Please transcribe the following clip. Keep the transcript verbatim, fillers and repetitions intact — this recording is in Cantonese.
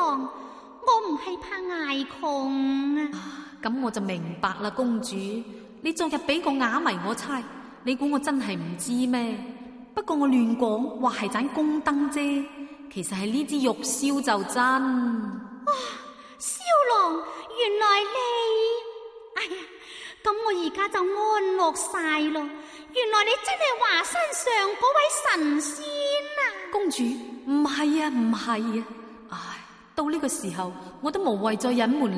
郎，我唔係怕挨窮啊。 咁我就明白啦，公主，你昨日俾個啞謎我猜，你估我真係唔知咩？不過我亂講話係盞宮燈啫，其實係呢支玉簫就真。 啊，蕭郎，原來你，哎呀，咁我而家就安樂晒咯。原來你真係華山上嗰位神仙啊！ 公主，唔係啊，唔係啊，唉，到呢個時候我都無謂再隱瞞